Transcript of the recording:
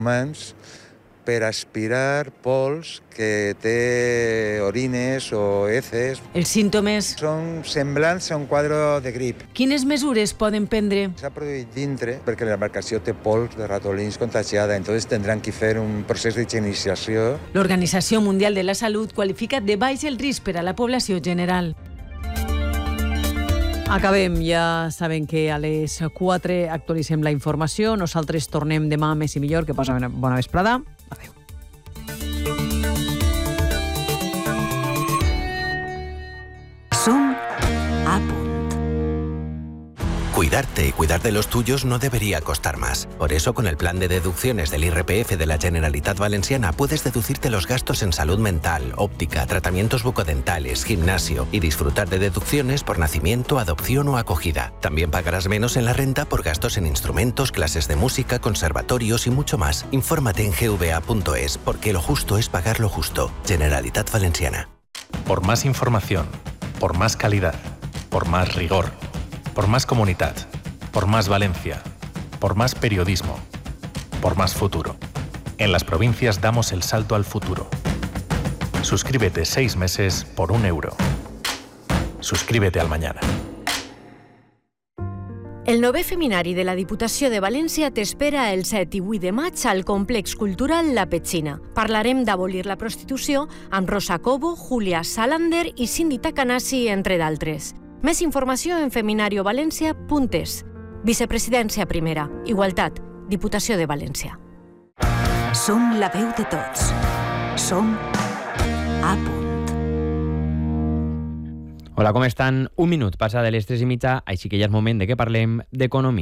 Mans per aspirar pols que té orines o heces. Els símptomes Són semblants a un quadre de grip. Quines mesures poden prendre? S'ha produït dintre perquè l'embarcació té pols de ratolins contagiada, entonces tindran que fer un procés d'higienització. L'Organització Mundial de la Salut qualifica de baix el risc per a la població general. Acabem, ja saben que a les 4 actualitzem la informació. Nosaltres tornem demà més i millor. Que posa bona vesprada. Adéu. Som a punt. Cuidarte y cuidar de los tuyos no debería costar más. Por eso, con el plan de deducciones del IRPF de la Generalitat Valenciana, puedes deducirte los gastos en salud mental, óptica, tratamientos bucodentales, gimnasio y disfrutar de deducciones por nacimiento, adopción o acogida. También pagarás menos en la renta por gastos en instrumentos, clases de música, conservatorios y mucho más. Infórmate en gva.es, porque lo justo es pagar lo justo. Generalitat Valenciana. Por más información, por más calidad, por más rigor, por más comunidad, por más Valencia, por más periodismo, por más futuro. En las provincias damos el salto al futuro. Suscríbete 6 meses por €1. Suscríbete al Mañana. El 9è Feminari de la Diputació de València t'espera el 7 i 8 de maig al Complex Cultural La Petxina. Parlarem d'abolir la prostitució amb Rosa Cobo, Julia Salander i Cindy Takanasi, entre d'altres. Més informació en feminariovalencia.es. Vicepresidència primera. Igualtat. Diputació de València. Som la veu de tots. Som a punt. Hola, com estan? Un minut passa de les 3:30, així que ja és moment de que parlem d'economia.